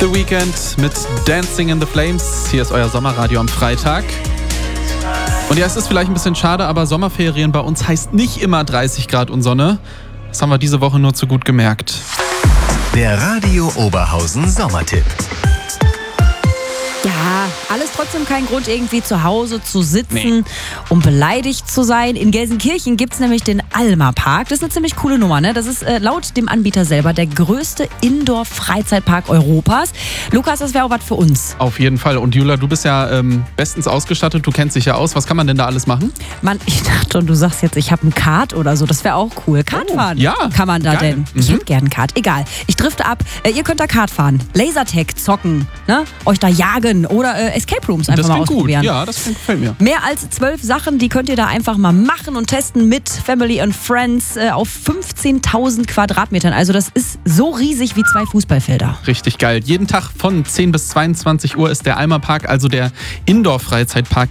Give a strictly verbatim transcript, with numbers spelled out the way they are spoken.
The Weeknd mit Dancing in the Flames. Hier ist euer Sommerradio am Freitag. Und ja, es ist vielleicht ein bisschen schade, aber Sommerferien bei uns heißt nicht immer dreißig Grad und Sonne. Das haben wir diese Woche nur zu gut gemerkt. Der Radio Oberhausen Sommertipp. Ja, alles trotzdem kein Grund, irgendwie zu Hause zu sitzen, Nee. um beleidigt zu sein. In Gelsenkirchen gibt es nämlich den Alma-Park. Das ist eine ziemlich coole Nummer, ne? Das ist äh, laut dem Anbieter selber der größte Indoor-Freizeitpark Europas. Lukas, das wäre auch was für uns. Auf jeden Fall. Und Jula, du bist ja ähm, bestens ausgestattet, du kennst dich ja aus. Was kann man denn da alles machen? Mann, ich dachte schon, du sagst jetzt, ich habe ein Kart oder so. Das wäre auch cool. Kart Oh, fahren. ja, Kann man da geil. denn? Ich Mhm. hätte gern ein Kart. Egal. Ich drifte ab. Äh, ihr könnt da Kart fahren. Lasertag zocken. Ne? Euch da jagen oder äh, Escape Rooms einfach Das mal klingt gut. ausprobieren. Ja, das klingt, gefällt mir. Mehr als zwölf Sachen, die könnt ihr da einfach mal machen und testen mit Family and Friends äh, auf fünfzehntausend Quadratmetern. Also das ist so riesig wie zwei Fußballfelder. Richtig geil. Jeden Tag von zehn bis zweiundzwanzig Uhr ist der Alma Park, also der Indoor-Freizeitpark